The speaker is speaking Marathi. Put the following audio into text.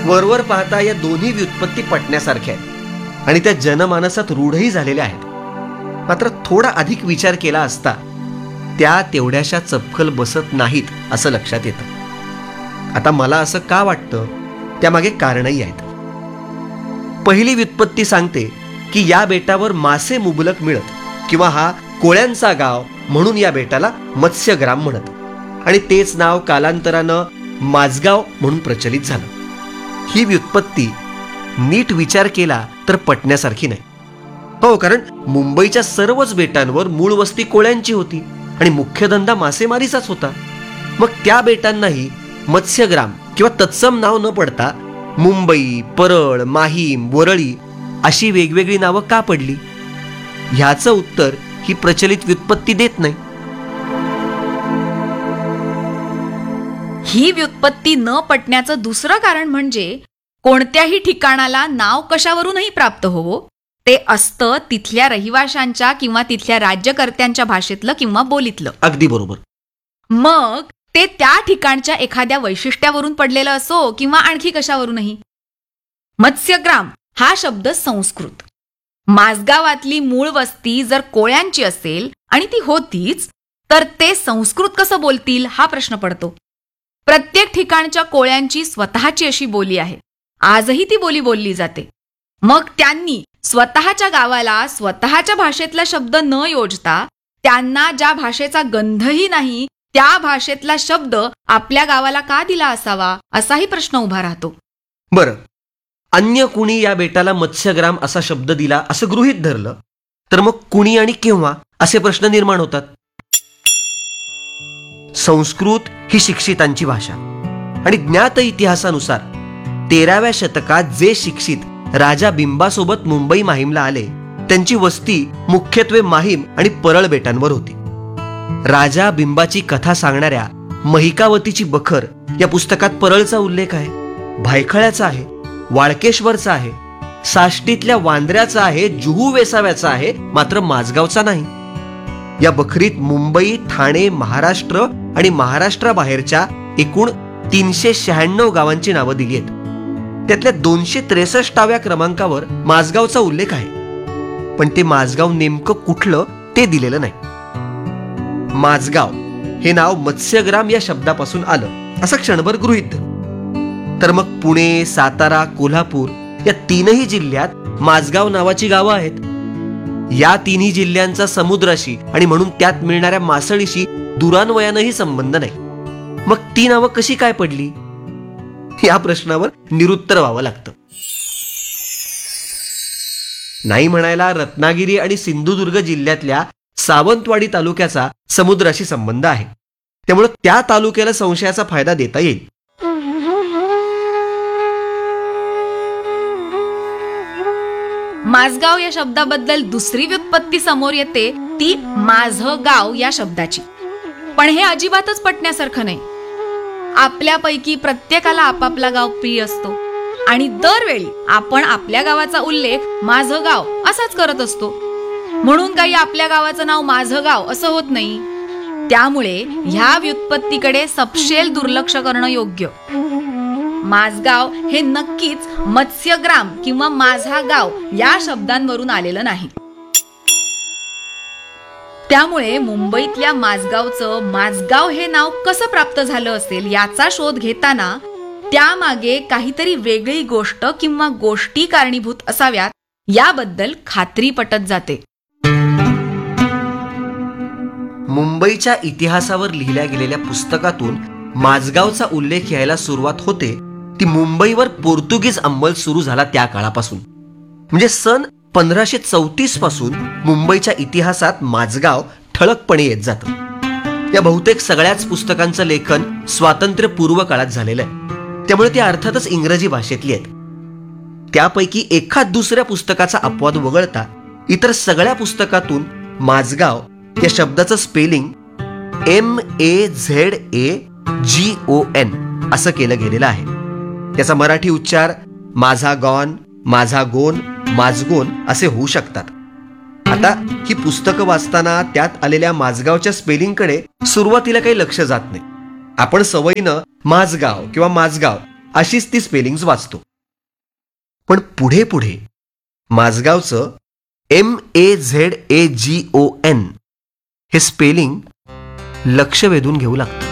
वरवर पाहता या दोन्ही व्युत्पत्ती पटण्यासारख्या आहेत आणि त्या जनमानसात रूढही झालेल्या आहेत. मात्र थोडा अधिक विचार केला असता त्या तेवढ्याशा चपखल बसत नाहीत असं लक्षात येतं. आता मला असं का वाटतं त्यामागे कारणही आहेत. पहिली व्युत्पत्ती सांगते की या बेटावर मासे मुबलक मिळत किंवा हा कोळ्यांचा गाव म्हणून या बेटाला मत्स्यग्राम म्हणत आणि तेच नाव कालांतरानं माझगाव म्हणून प्रचलित झालं. ही व्युत्पत्ती नीट विचार केला तर पटण्यासारखी नाही. हो, कारण मुंबईच्या सर्वच बेटांवर मूळ वस्ती कोळ्यांची होती आणि मुख्य धंदा मासेमारीचाच होता. मग त्या बेटांनाही मत्स्यग्राम किंवा तत्सम नाव न पडता मुंबई, परळ, माहीम, वरळी अशी वेगवेगळी नावं का पडली? ह्याचं उत्तर ही प्रचलित व्युत्पत्ती देत नाही. ही व्युत्पत्ती न पटण्याचं दुसरं कारण म्हणजे कोणत्याही ठिकाणाला नाव कशावरूनही प्राप्त होवो ते असतं तिथल्या रहिवाशांच्या किंवा तिथल्या राज्यकर्त्यांच्या भाषेतलं किंवा बोलीतलं. अगदी बरोबर. मग ते त्या ठिकाणच्या एखाद्या वैशिष्ट्यावरून पडलेलं असो किंवा आणखी कशावरूनही. मत्स्यग्राम हा शब्द संस्कृत. माझगावातली मूळ वस्ती जर कोळ्यांची असेल आणि ती होतीच तर ते संस्कृत कसं बोलतील हा प्रश्न पडतो. प्रत्येक ठिकाणच्या कोळ्यांची स्वतःची अशी बोली आहे. आजही ती बोली बोलली जाते. मग त्यांनी स्वतःच्या गावाला स्वतःच्या भाषेतला शब्द न योजता त्यांना ज्या भाषेचा गंधही नाही त्या भाषेतला शब्द आपल्या गावाला का दिला असावा असाही प्रश्न उभा राहतो. बरं, अन्य कुणी या बेटाला मत्स्यग्राम असा शब्द दिला असं गृहीत धरलं तर मग कुणी आणि केव्हा असे प्रश्न निर्माण होतात. संस्कृत ही शिक्षितांची भाषा आणि ज्ञात इतिहासानुसार 13व्या शतकात जे शिक्षित राजा बिंबासोबत मुंबई माहीमला आले त्यांची वस्ती मुख्यत्वे माहीम आणि परळ बेटांवर होती. राजा बिंबाची कथा सांगणाऱ्या महिकावतीची बखर या पुस्तकात परळचा उल्लेख आहे, भायखळ्याचा आहे, वाळकेश्वरचा आहे, साष्टीतल्या वांद्र्याचा आहे, जुहू वेसाव्याचा आहे, मात्र माझगावचा नाही. या बखरीत मुंबई, ठाणे, महाराष्ट्र आणि महाराष्ट्राबाहेरच्या एकूण 396 गावांची नावं दिली आहेत. त्यातल्या 263व्या क्रमांकावर माझगावचा उल्लेख आहे, पण ते माझगाव नेमकं कुठलं ते दिलेलं नाही. माझगाव हे नाव मत्स्यग्राम या शब्दापासून आलं असं क्षणभर गृहीत धरू. तर मग पुणे, सातारा, कोल्हापूर या तीनही जिल्ह्यात माझगाव नावाची गावं आहेत. या तिन्ही जिल्ह्यांचा समुद्राशी आणि म्हणून त्यात मिळणाऱ्या मासळीशी दुरान्वयानंही संबंध नाही. मग ती नावं कशी काय पडली या प्रश्नावर निरुत्तर व्हावं लागतं. नाही म्हणायला रत्नागिरी आणि सिंधुदुर्ग जिल्ह्यातल्या सावंतवाडी तालुक्याचा समुद्राशी संबंध आहे, त्यामुळे त्या तालुक्याला संशयाचा फायदा देता येईल. माझगाव या शब्दाबद्दल दुसरी व्युत्पत्ती समोर येते ती माझं गाव या शब्दाची. पण हे अजिबातच पटण्यासारखं नाही. आपल्यापैकी प्रत्येकाला आपापला गाव प्रिय असतो आणि दरवेळी आपण आपल्या गावाचा उल्लेख माझं गाव असाच करत असतो. म्हणून काही आपल्या गावाचं नाव माझं गाव असं होत नाही. त्यामुळे ह्या व्युत्पत्तीकडे सपशेल दुर्लक्ष करणं योग्य. माझगाव हे नक्कीच मत्स्यग्राम किंवा माझा गाव या शब्दांवरून आलेलं नाही. त्यामुळे मुंबईतल्या माझगावचं माझगाव हे नाव कसं प्राप्त झालं असेल याचा शोध घेताना त्यामागे काहीतरी वेगळी गोष्ट किंवा गोष्टी कारणीभूत असाव्यात याबद्दल खात्री पटत जाते. मुंबईच्या इतिहासावर लिहिल्या गेलेल्या पुस्तकातून माझगावचा उल्लेख यायला सुरुवात होते ती मुंबईवर पोर्तुगीज अंमल सुरू झाला त्या काळापासून. म्हणजे सन 1534 पासून मुंबईच्या इतिहासात माझगाव ठळकपणे येत जातं. या बहुतेक सगळ्याच पुस्तकांचं लेखन स्वातंत्र्यपूर्व काळात झालेलं आहे, त्यामुळे ती अर्थातच इंग्रजी भाषेतली आहेत. त्यापैकी एखाद दुसऱ्या पुस्तकाचा अपवाद वगळता इतर सगळ्या पुस्तकातून माझगाव या शब्दाचं स्पेलिंग MAZAGON असं केलं गेलेलं आहे. त्याचा मराठी उच्चार माझा गॉन, माझा गोन, माझगोन असे होऊ शकतात. आता ही पुस्तकं वाचताना त्यात आलेल्या माझगावच्या स्पेलिंगकडे सुरुवातीला काही लक्ष जात नाही. आपण सवयीनं माझगाव किंवा माझगाव अशीच ती स्पेलिंग्ज वाचतो. पण पुढे पुढे माझगावचं MAZAGON हे स्पेलिंग लक्ष वेधून घेऊ लागतं.